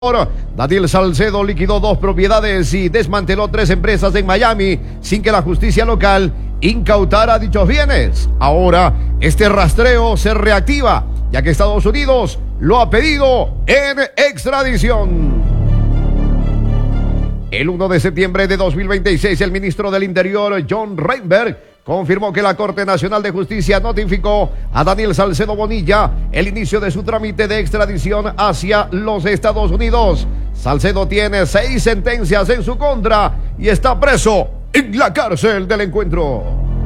Daniel Salcedo liquidó 2 propiedades y desmanteló 3 empresas en Miami sin que la justicia local incautara dichos bienes. Ahora, este rastreo se reactiva, ya que Estados Unidos lo ha pedido en extradición. El 1 de septiembre de 2026, el ministro del Interior, John Reinberg, confirmó que la Corte Nacional de Justicia notificó a Daniel Salcedo Bonilla el inicio de su trámite de extradición hacia los Estados Unidos. Salcedo tiene 6 sentencias en su contra y está preso en la cárcel del Encuentro.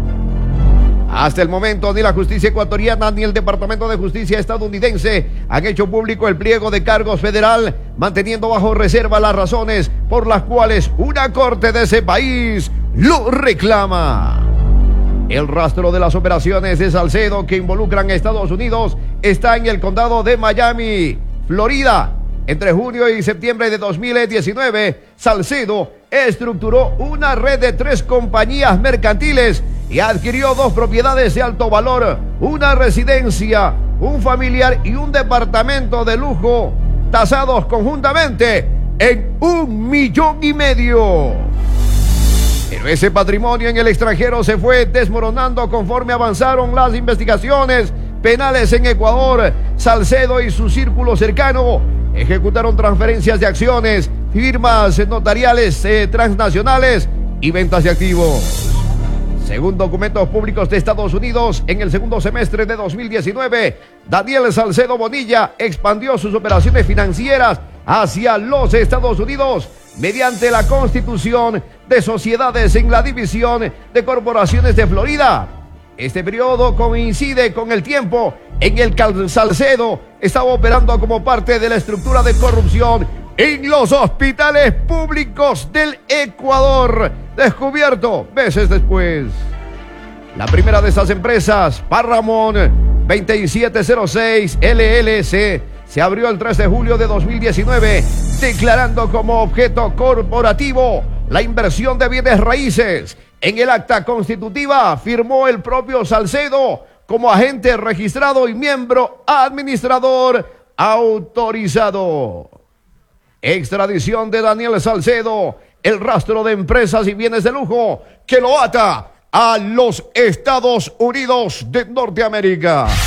Hasta el momento, ni la justicia ecuatoriana ni el Departamento de Justicia estadounidense han hecho público el pliego de cargos federal, manteniendo bajo reserva las razones por las cuales una corte de ese país lo reclama. El rastro de las operaciones de Salcedo que involucran a Estados Unidos está en el condado de Miami, Florida. Entre junio y septiembre de 2019, Salcedo estructuró una red de 3 compañías mercantiles y adquirió 2 propiedades de alto valor, una residencia, un familiar y un departamento de lujo, tasados conjuntamente en $1,5 millones. Pero ese patrimonio en el extranjero se fue desmoronando conforme avanzaron las investigaciones penales en Ecuador. Salcedo y su círculo cercano ejecutaron transferencias de acciones, firmas notariales transnacionales y ventas de activos. Según documentos públicos de Estados Unidos, en el segundo semestre de 2019, Daniel Salcedo Bonilla expandió sus operaciones financieras hacia los Estados Unidos mediante la constitución de sociedades en la división de corporaciones de Florida. Este periodo coincide con el tiempo en el que Salcedo estaba operando como parte de la estructura de corrupción en los hospitales públicos del Ecuador, descubierto meses después. La primera de estas empresas, Parramón 2706 LLC, se abrió el 3 de julio de 2019, declarando como objeto corporativo la inversión de bienes raíces. En el acta constitutiva firmó el propio Salcedo como agente registrado y miembro administrador autorizado. Extradición de Daniel Salcedo, el rastro de empresas y bienes de lujo que lo ata a los Estados Unidos de Norteamérica.